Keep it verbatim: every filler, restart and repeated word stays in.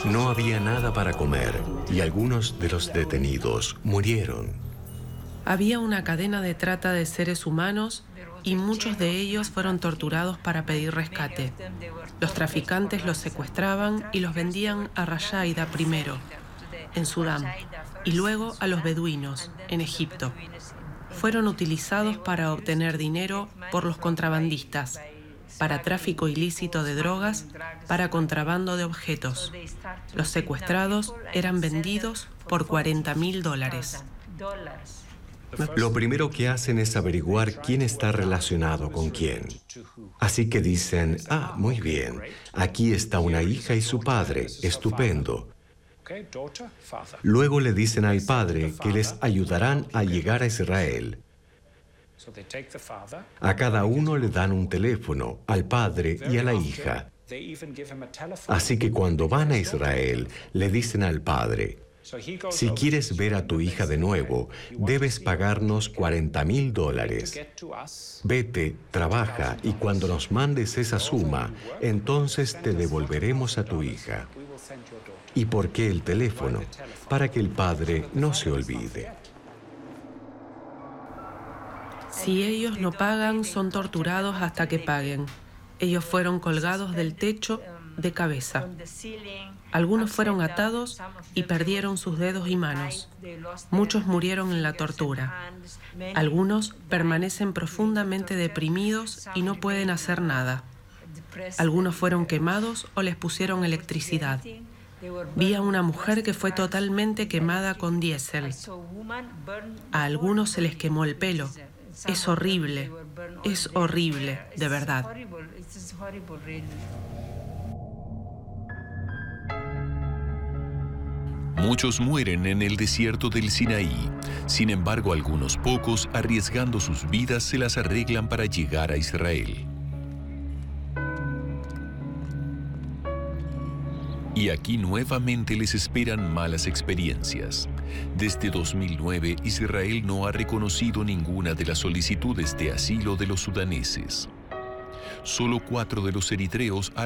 No había nada para comer y algunos de los detenidos murieron. Había una cadena de trata de seres humanos y muchos de ellos fueron torturados para pedir rescate. Los traficantes los secuestraban y los vendían a Rashaida primero, en Sudán, y luego a los beduinos, en Egipto. Fueron utilizados para obtener dinero por los contrabandistas, para tráfico ilícito de drogas, para contrabando de objetos. Los secuestrados eran vendidos por cuarenta mil dólares. Lo primero que hacen es averiguar quién está relacionado con quién. Así que dicen, ah, muy bien, aquí está una hija y su padre, estupendo. Luego le dicen al padre que les ayudarán a llegar a Israel. A cada uno le dan un teléfono, al padre y a la hija. Así que cuando van a Israel, le dicen al padre, si quieres ver a tu hija de nuevo, debes pagarnos cuarenta mil dólares. Vete, trabaja, y cuando nos mandes esa suma, entonces te devolveremos a tu hija. ¿Y por qué el teléfono? Para que el padre no se olvide. Si ellos no pagan, son torturados hasta que paguen. Ellos fueron colgados del techo de cabeza. Algunos fueron atados y perdieron sus dedos y manos. Muchos murieron en la tortura. Algunos permanecen profundamente deprimidos y no pueden hacer nada. Algunos fueron quemados o les pusieron electricidad. Vi a una mujer que fue totalmente quemada con diésel. A algunos se les quemó el pelo. Es horrible, es horrible, de verdad. Muchos mueren en el desierto del Sinaí. Sin embargo, algunos pocos, arriesgando sus vidas, se las arreglan para llegar a Israel. Y aquí nuevamente les esperan malas experiencias. Desde dos mil nueve, Israel no ha reconocido ninguna de las solicitudes de asilo de los sudaneses. Solo cuatro de los eritreos